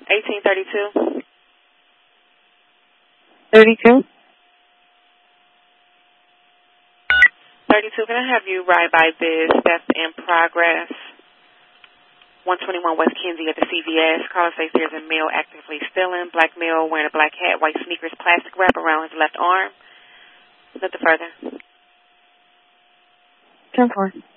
1832. 32. 32, can I have you ride by this theft in progress? 121 West Kinsey at the CVS. Caller says there's a male actively stealing. Black male wearing a black hat, white sneakers, plastic wrap around his left arm. Nothing further. 10-4.